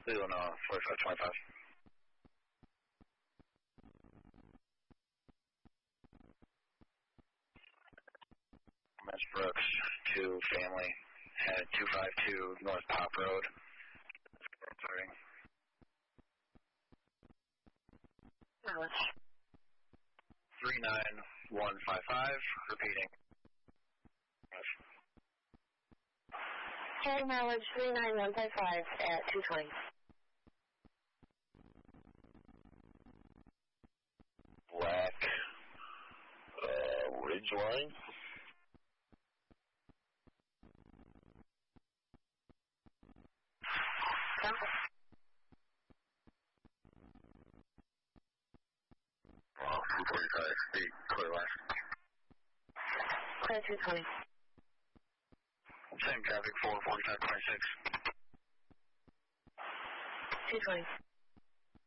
Leland, 4525. Miss Brooks, 2 family, at 252 North Pop Road. Starting. Knowledge. 39155, repeating. Carry mileage 39155 at 220. Black, Ridgeline. Temple. 245, 8, clear last. Clear 220. Same traffic, 44526. 220.